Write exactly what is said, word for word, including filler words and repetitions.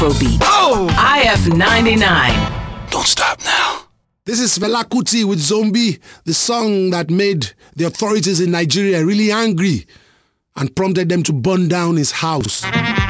Afrobeat. Oh! I F ninety-nine. Don't stop now. This is Fela Kuti with Zombie, the song that made the authorities in Nigeria really angry and prompted them to burn down his house.